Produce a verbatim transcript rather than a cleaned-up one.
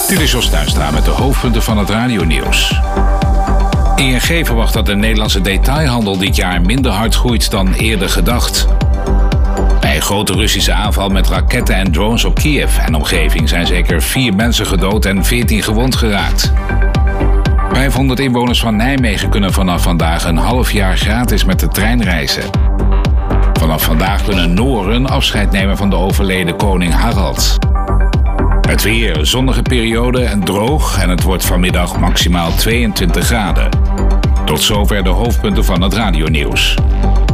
Dit is Jos Tuinstra met de hoofdpunten van het radionieuws. I N G verwacht dat de Nederlandse detailhandel dit jaar minder hard groeit dan eerder gedacht. Bij een grote Russische aanval met raketten en drones op Kiev en omgeving zijn zeker vier mensen gedood en veertien gewond geraakt. vijfhonderd inwoners van Nijmegen kunnen vanaf vandaag een half jaar gratis met de trein reizen. Vanaf vandaag kunnen Noren afscheid nemen van de overleden koning Harald. Het weer, zonnige periode en droog en het wordt vanmiddag maximaal tweeëntwintig graden. Tot zover de hoofdpunten van het radionieuws.